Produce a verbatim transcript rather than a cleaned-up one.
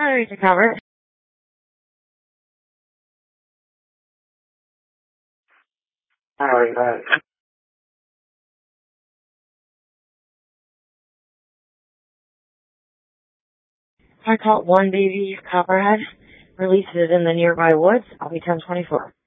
Alright, to cover. Alright, alright. I caught one baby copperhead, released it in the nearby woods. I'll be ten twenty-four.